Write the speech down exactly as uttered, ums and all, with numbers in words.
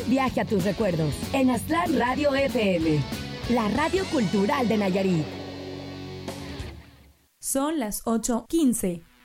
viaje a tus recuerdos en Aztlán Radio F M, la radio cultural de Nayarit. Son las ocho quince.